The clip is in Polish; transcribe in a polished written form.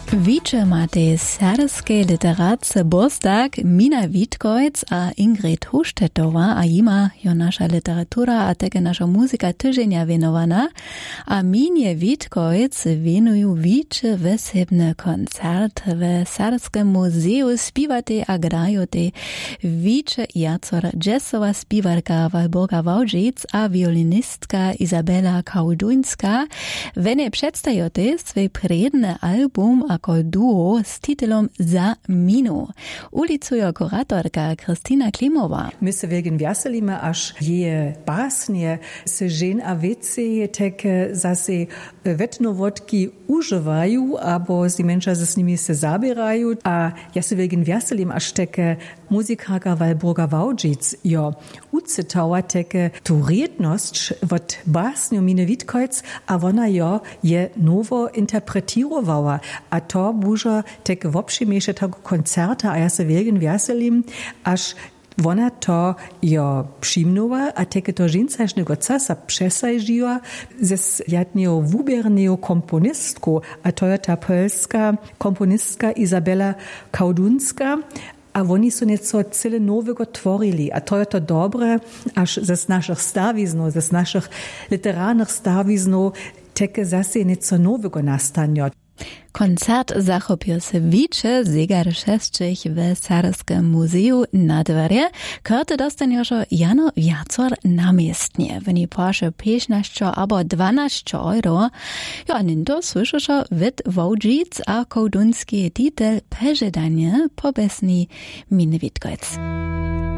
Wicze matej serbskiej literacje Bostak, Mina Witkojc a Ingrid Huštetowa, a jima jo nasza literatura a také nasza muzyka tyżenia wienowana, a Minie Witkojc wienuju wicze wesebne koncert w Serbskim Muzeju Spivatej a grajotej wicze Jacor jazzowa spiwarka Walborga Wałdzic a violinistka Izabela Kauduńska, wene przedstajote swej predne album ako duo z titulom Za Minu. Ulicujo kuratorka Kristina Klimowa. My se wegen wjaselime, až je basnje se žen a vece tek zase vetnovodki uživaju, abo si menša se s njimi se zabiraju. A ja se wegen wjaselim, až tek muzikarka Walborga Wałdzic jo ucitała tek tu riednost vod basnju Mine Witkojc, a ona jo je novo interpretirowała. A to bužo tek vopšimeše tako koncerta, a ja se wegen wjaselim, až ona to jo přimnula, a teke to žencašnego casa přesajžiła ze jadnjeho wuberneho komponistku, a to je ta polska komponistka Izabela Kaudunska, a oni su něco cele novego tvorili. A to je to dobre, až ze našich staviznov, ze našich literarnych staviznov, teke zase něco novego nastanje. Koncert zachopil se wicze zegar šestčich w Serbskim Muzeju na dvorje, karte dostanjošo Jano Jacor namiestnie. Veni poše 15 abo 12 euro. Jo, a ninto słyšošo vid Wałdzic a Kaudunski titel Pežedanje pobesni Mine Witkojc.